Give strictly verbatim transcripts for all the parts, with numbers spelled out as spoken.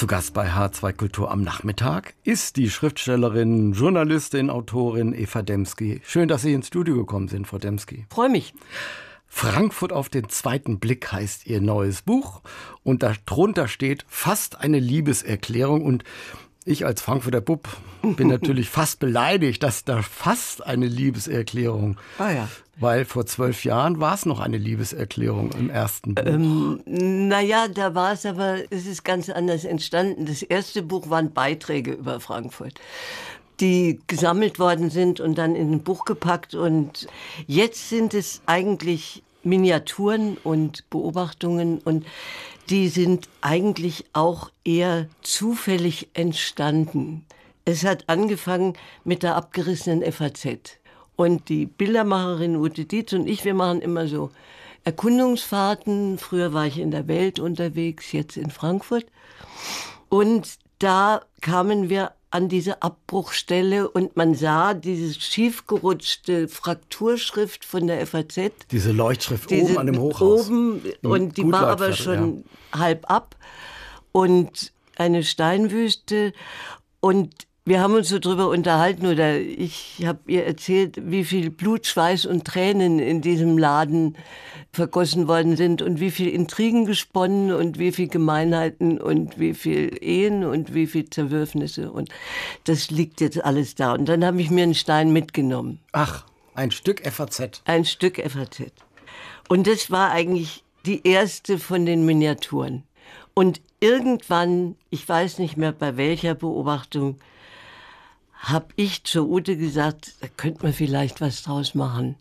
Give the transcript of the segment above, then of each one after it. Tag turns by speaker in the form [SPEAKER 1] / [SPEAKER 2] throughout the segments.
[SPEAKER 1] Zu Gast bei H zwei Kultur am Nachmittag ist die Schriftstellerin, Journalistin, Autorin Eva Demski. Schön, dass Sie ins Studio gekommen sind, Frau Demski.
[SPEAKER 2] Freue mich.
[SPEAKER 1] Frankfurt auf den zweiten Blick heißt Ihr neues Buch. Und darunter steht fast eine Liebeserklärung. Und ich als Frankfurter Bub bin natürlich fast beleidigt, dass da fast eine Liebeserklärung.
[SPEAKER 2] Ah ja.
[SPEAKER 1] Weil vor zwölf Jahren war es noch eine Liebeserklärung im ersten Buch.
[SPEAKER 2] Ähm, naja, da war es aber, es ist ganz anders entstanden. Das erste Buch waren Beiträge über Frankfurt, die gesammelt worden sind und dann in ein Buch gepackt. Und jetzt sind es eigentlich Miniaturen und Beobachtungen und die sind eigentlich auch eher zufällig entstanden. Es hat angefangen mit der abgerissenen F A Z. Und die Bildermacherin Ute Dietz und ich, wir machen immer so Erkundungsfahrten. Früher war ich in der Welt unterwegs, jetzt in Frankfurt. Und da kamen wir an diese Abbruchstelle und man sah diese schiefgerutschte Frakturschrift von der F A Z.
[SPEAKER 1] Diese Leuchtschrift
[SPEAKER 2] diese
[SPEAKER 1] oben an dem Hochhaus.
[SPEAKER 2] Oben, und die war aber schon ja. halb ab. Und eine Steinwüste. Und wir haben uns so drüber unterhalten, oder ich habe ihr erzählt, wie viel Blut, Schweiß und Tränen in diesem Laden vergossen worden sind und wie viel Intrigen gesponnen und wie viel Gemeinheiten und wie viel Ehen und wie viel Zerwürfnisse. Und das liegt jetzt alles da. Und dann habe ich mir einen Stein mitgenommen.
[SPEAKER 1] Ach, ein Stück F A Z.
[SPEAKER 2] Ein Stück F A Z. Und das war eigentlich die erste von den Miniaturen. Und irgendwann, ich weiß nicht mehr bei welcher Beobachtung, habe ich zur Ute gesagt, da könnte man vielleicht was draus machen.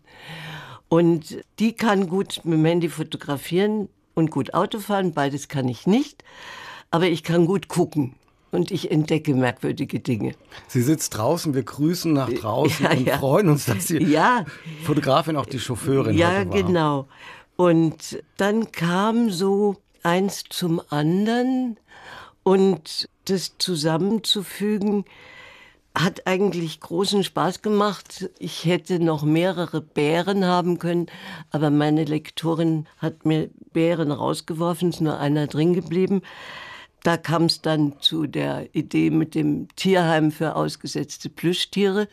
[SPEAKER 2] Und die kann gut mit dem Handy fotografieren und gut Auto fahren, beides kann ich nicht. Aber ich kann gut gucken und ich entdecke merkwürdige Dinge.
[SPEAKER 1] Sie sitzt draußen, wir grüßen nach draußen
[SPEAKER 2] ja,
[SPEAKER 1] und
[SPEAKER 2] ja.
[SPEAKER 1] freuen uns, dass Sie
[SPEAKER 2] ja.
[SPEAKER 1] Fotografin, auch die Chauffeurin
[SPEAKER 2] ja,
[SPEAKER 1] heute war.
[SPEAKER 2] Ja, genau. Und dann kam so eins zum anderen und das zusammenzufügen, hat eigentlich großen Spaß gemacht. Ich hätte noch mehrere Bären haben können, aber meine Lektorin hat mir Bären rausgeworfen, ist nur einer drin geblieben. Da kam es dann zu der Idee mit dem Tierheim für ausgesetzte Plüschtiere.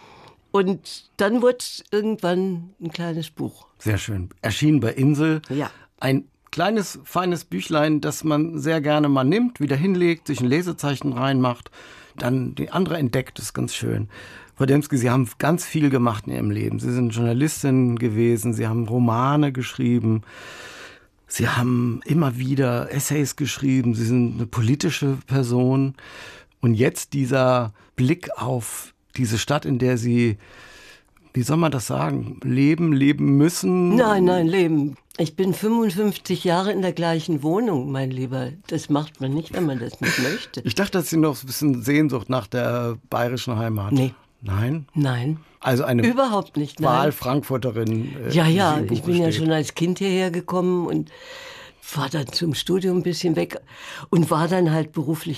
[SPEAKER 2] Und dann wurde es irgendwann ein kleines Buch.
[SPEAKER 1] Sehr schön. Erschienen bei Insel.
[SPEAKER 2] Ja.
[SPEAKER 1] Ein kleines, feines Büchlein, das man sehr gerne mal nimmt, wieder hinlegt, sich ein Lesezeichen reinmacht, dann die andere entdeckt, das ist ganz schön. Frau Demski, Sie haben ganz viel gemacht in Ihrem Leben. Sie sind Journalistin gewesen, Sie haben Romane geschrieben, Sie haben immer wieder Essays geschrieben, Sie sind eine politische Person. Und jetzt dieser Blick auf diese Stadt, in der Sie, wie soll man das sagen, leben, leben müssen?
[SPEAKER 2] Nein, nein, leben. Ich bin fünfundfünfzig Jahre in der gleichen Wohnung, mein Lieber. Das macht man nicht, wenn man das nicht möchte.
[SPEAKER 1] Ich dachte, dass Sie noch ein bisschen Sehnsucht nach der bayerischen Heimat.
[SPEAKER 2] Nee.
[SPEAKER 1] Nein?
[SPEAKER 2] Nein.
[SPEAKER 1] Also eine
[SPEAKER 2] Überhaupt nicht, nein.
[SPEAKER 1] Wahlfrankfurterin. Äh,
[SPEAKER 2] ja, ja,
[SPEAKER 1] ich
[SPEAKER 2] bin
[SPEAKER 1] steht.
[SPEAKER 2] ja schon als Kind hierher gekommen und war dann zum Studium ein bisschen weg und war dann halt beruflich